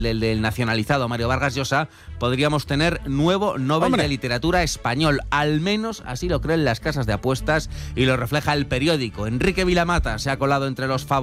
el del nacionalizado Mario Vargas Llosa, podríamos tener nuevo Nobel de Literatura español. Al menos así lo creen las casas de apuestas y lo refleja El Periódico. Enrique Vilamata se ha colado entre los favoritos